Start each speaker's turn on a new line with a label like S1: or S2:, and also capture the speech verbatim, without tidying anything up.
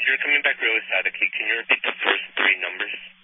S1: you're coming back really staticky. Can you repeat the first three numbers?